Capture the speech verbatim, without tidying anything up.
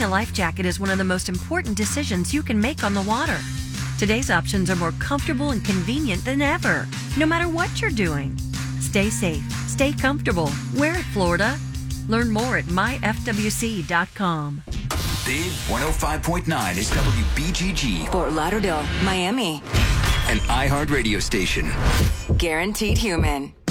Wearing a life jacket is one of the most important decisions you can make on the water. Today's options are more comfortable and convenient than ever, no matter what you're doing. Stay safe, stay comfortable. Wear it, Florida. Learn more at my f w c dot com. Big one oh five point nine is W B G G. Fort Lauderdale, Miami. An iHeart radio station. Guaranteed human.